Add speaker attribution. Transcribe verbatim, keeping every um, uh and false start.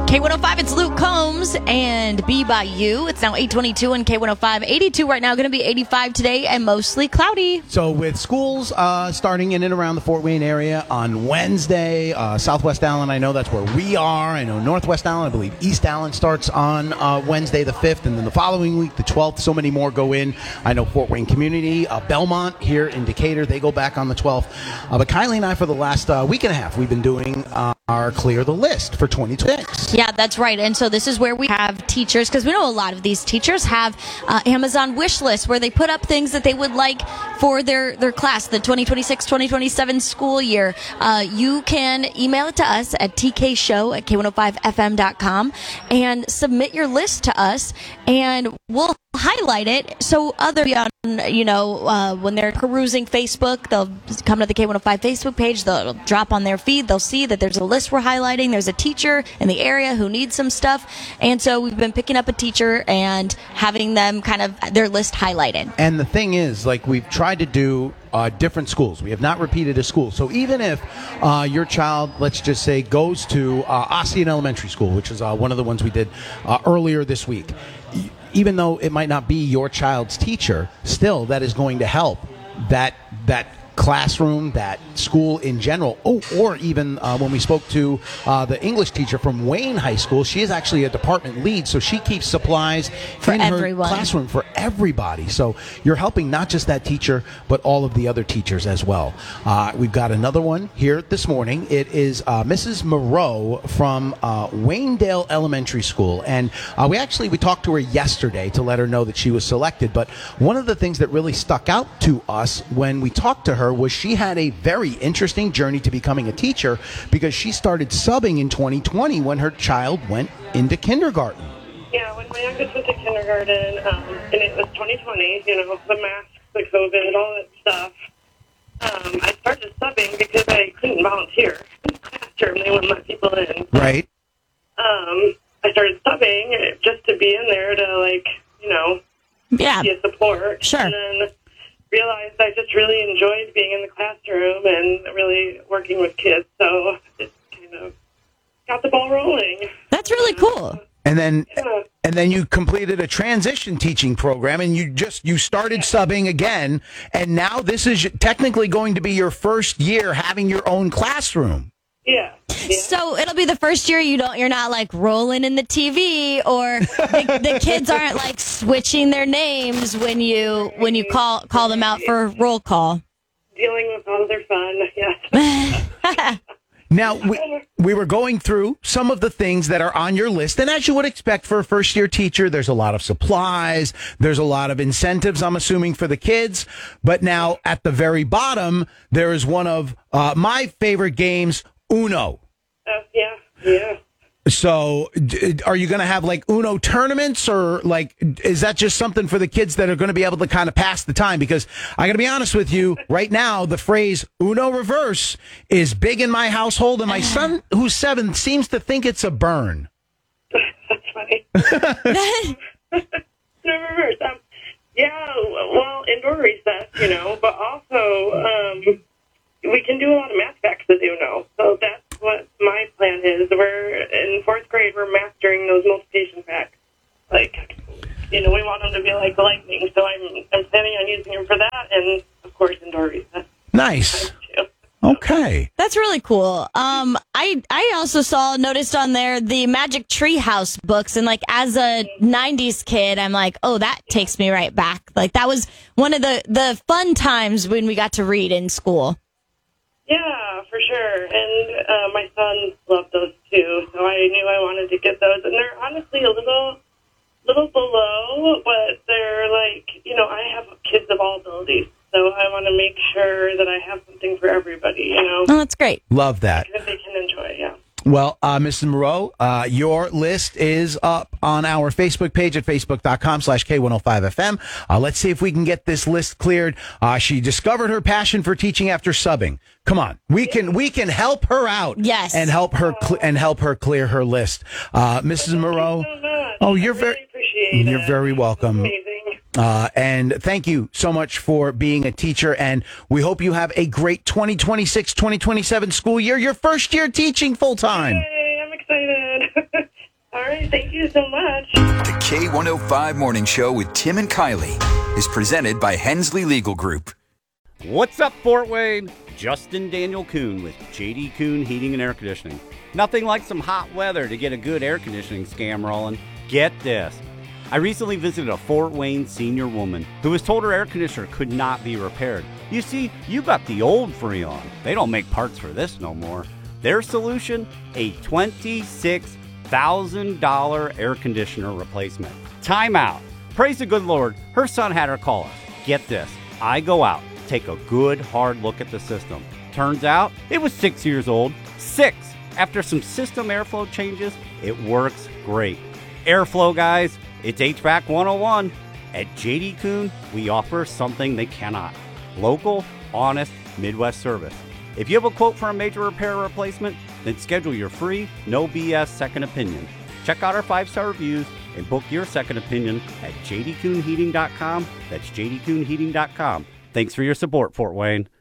Speaker 1: K one oh five, it's Luke Combs and Be By You. It's now eight twenty-two on K one oh five. eighty-two right now, going to be eighty-five today and mostly cloudy.
Speaker 2: So with schools uh, starting in and around the Fort Wayne area on Wednesday, uh, Southwest Allen, I know that's where we are. I know Northwest Allen, I believe East Allen starts on uh, Wednesday the fifth, and then the following week, the twelfth, so many more go in. I know Fort Wayne Community, uh, Belmont here in Decatur, they go back on the twelfth. Uh, but Kylie and I, for the last uh, week and a half, we've been doing uh, our Clear the List for twenty twenty-six.
Speaker 1: Yeah, that's right. And so this is where we have teachers, because we know a lot of these teachers have uh, Amazon wish lists where they put up things that they would like for their, their class, the twenty twenty-six twenty twenty-seven school year. Uh, you can email it to us at t k show at k one oh five f m dot com and submit your list to us, and we'll highlight it so other, you know, uh, when they're perusing Facebook, they'll come to the K one oh five Facebook page, they'll drop on their feed, they'll see that there's a list we're highlighting, there's a teacher in the area who needs some stuff, and so we've been picking up a teacher and having them kind of their list highlighted.
Speaker 2: And the thing is, like, we've tried to do Uh, different schools. We have not repeated a school. So even if uh, your child, let's just say, goes to uh, Ossian Elementary School, which is uh, one of the ones we did uh, earlier this week, e- even though it might not be your child's teacher, still that is going to help that that classroom, that school in general. Oh, or even uh, when we spoke to uh, the English teacher from Wayne High School, she is actually a department lead, so she keeps supplies
Speaker 1: for
Speaker 2: in
Speaker 1: everyone.
Speaker 2: her classroom for everybody. So you're helping not just that teacher, but all of the other teachers as well. Uh, we've got another one here this morning. It is uh, Missus Moreau from uh, Waynedale Elementary School, and uh, we actually we talked to her yesterday to let her know that she was selected. But one of the things that really stuck out to us when we talked to her was she had a very interesting journey to becoming a teacher, because she started subbing in twenty twenty when her child went into kindergarten.
Speaker 3: Yeah, when my youngest went to kindergarten, um, and it was twenty twenty, you know, the masks, the COVID, all that stuff, um, I started subbing because I couldn't volunteer in the classroom. They wouldn't let people in.
Speaker 2: Right.
Speaker 3: Um, I started subbing just to be in there to, like, you know,
Speaker 1: Yeah.
Speaker 3: be a support.
Speaker 1: Sure.
Speaker 3: And then realized I just really enjoyed being in the classroom and really working with kids. So it kind of got the ball rolling.
Speaker 1: That's really cool.
Speaker 2: And then
Speaker 3: Yeah.
Speaker 2: and then you completed a transition teaching program, and you just you started subbing again, and now this is technically going to be your first year having your own classroom.
Speaker 3: Yeah. yeah.
Speaker 1: So it'll be the first year you don't, you're not like rolling in the T V, or the, the kids aren't like switching their names when you when you call call them out for roll call.
Speaker 3: Dealing with all their fun, yes.
Speaker 2: Now, we, we were going through some of the things that are on your list, and as you would expect for a first-year teacher, there's a lot of supplies, there's a lot of incentives, I'm assuming, for the kids, but now at the very bottom, there is one of uh, my favorite games, Uno.
Speaker 3: Uh, yeah, yeah.
Speaker 2: So d- are you going to have like Uno tournaments, or like, is that just something for the kids that are going to be able to kind of pass the time? Because I got to be honest with you right now, the phrase Uno reverse is big in my household, and my son, who's seven, seems to think it's a burn.
Speaker 3: That's funny. No reverse. Um, yeah, well, indoor recess, you know, but also um, we can do a lot of math facts with Uno. So that's what my plan is. We're in fourth grade. We're mastering those multiplication facts. Like, you know, we want them to be like lightning. So I'm I'm planning on using them for that, and of course, indoor recess.
Speaker 2: Nice. Okay.
Speaker 1: That's really cool. Um, I I also saw noticed on there the Magic Treehouse books, and like as a nineties kid, I'm like, oh, that takes me right back. Like that was one of the the fun times when we got to read in school.
Speaker 3: Yeah, for sure. And uh, my son loved those too, so I knew I wanted to get those. And they're honestly a little, little below, but they're like, you know, I have kids of all abilities, so I want to make sure that I have something for everybody, you know.
Speaker 1: Oh, that's great.
Speaker 2: Love that.
Speaker 3: That they can enjoy, yeah.
Speaker 2: Well, uh, Missus Moreau, uh, your list is up on our Facebook page at facebook.com slash K105FM. Uh, let's see if we can get this list cleared. Uh, she discovered her passion for teaching after subbing. Come on, we can we can help her out.
Speaker 1: Yes,
Speaker 2: and help her cl- and help her clear her list. Uh, Missus Moreau,
Speaker 3: Thank you so much.
Speaker 2: oh, you're
Speaker 3: I
Speaker 2: very
Speaker 3: really appreciate
Speaker 2: you're
Speaker 3: it.
Speaker 2: very welcome.
Speaker 3: Amazing.
Speaker 2: Uh, and thank you so much for being a teacher, and we hope you have a great twenty twenty-six twenty twenty-seven school year, your first year teaching full time.
Speaker 3: Yay, I'm excited. right. Thank you so much.
Speaker 4: The K one oh five Morning Show with Tim and Kylie is presented by Hensley Legal Group.
Speaker 5: What's up, Fort Wayne? Justin Daniel Kuhn with J D Kuhn Heating and Air Conditioning. Nothing like some hot weather to get a good air conditioning scam rolling. Get this. I recently visited a Fort Wayne senior woman who was told her air conditioner could not be repaired. You see, you got the old Freon. They don't make parts for this no more. Their solution? A twenty-six thousand dollars air conditioner replacement. Time out. Praise the good Lord, her son had her call us. Get this. I go out, take a good hard look at the system. Turns out it was six years old. Six. After some system airflow changes, it works great. Airflow, guys, it's H V A C one oh one. At J D Kuhn, we offer something they cannot. Local, honest, Midwest service. If you have a quote for a major repair or replacement, then schedule your free, no B S second opinion. Check out our five-star reviews and book your second opinion at j d kuhn heating dot com. That's j d kuhn heating dot com. Thanks for your support, Fort Wayne.